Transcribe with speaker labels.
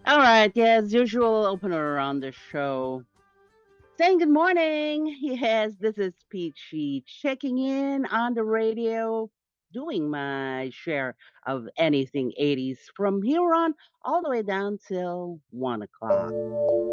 Speaker 1: All right, yeah, as usual, opener on the show. Saying good morning. Yes, this is Peachy checking in on the radio, doing my share of anything 80s from here on all the way down till 1 o'clock.